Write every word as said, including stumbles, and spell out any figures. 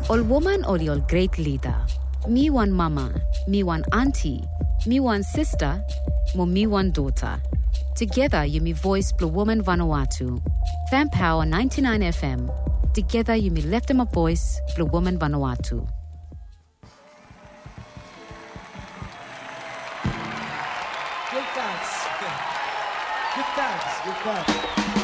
All woman or your great leader. Me one mama, me one auntie, me one sister, mo me one daughter. Together you me voice Blue Woman Vanuatu. Fan Power ninety-nine F M. Together you me left them a voice Blue Woman Vanuatu. Give thanks. Give thanks. Give thanks.